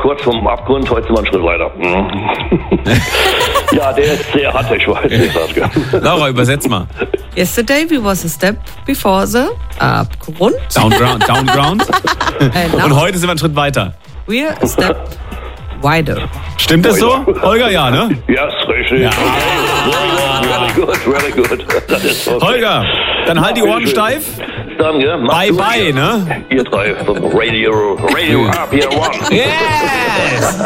kurz vom Abgrund, heute sind wir einen Schritt weiter. Ja, der ist sehr hart, ich weiß. Laura, übersetz mal. Yesterday we was a step before the Abgrund. Down ground. Und heute sind wir einen Schritt weiter. We're a step wider. Stimmt das so? Holger, ja, ne? Ja, ist richtig. Ja. Very good. Das ist okay. Holger, dann halt die Ohren steif. Dann, ja, Bye, ne? Ihr drei vom Radio RPR One. Yes!